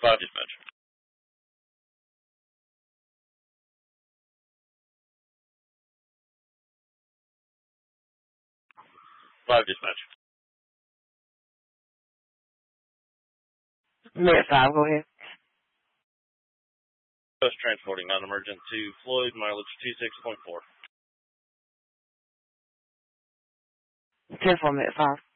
5 dispatch. 5 dispatch. Med 5, go ahead. Just transporting non-emergent to Floyd, mileage 26.4. 10-4, Med 5.